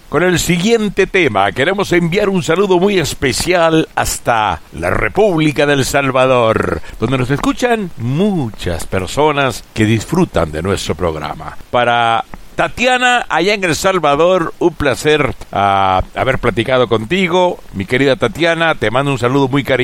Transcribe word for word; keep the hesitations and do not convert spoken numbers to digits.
con el siguiente tema. Queremos enviar un saludo muy especial hasta la República del Salvador, donde nos escuchan muchas personas que disfrutan de nuestro programa. Para Tatiana, allá en El Salvador, un placer uh, haber platicado contigo. Mi querida Tatiana, te mando un saludo muy cariñoso.